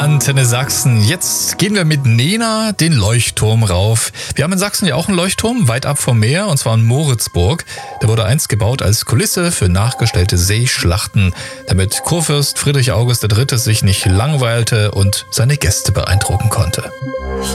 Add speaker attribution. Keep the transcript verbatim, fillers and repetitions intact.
Speaker 1: Antenne Sachsen. Jetzt gehen wir mit Nena den Leuchtturm rauf. Wir haben in Sachsen ja auch einen Leuchtturm, weit ab vom Meer, und zwar in Moritzburg. Der wurde einst gebaut als Kulisse für nachgestellte Seeschlachten, damit Kurfürst Friedrich August der Dritte sich nicht langweilte und seine Gäste beeindrucken konnte.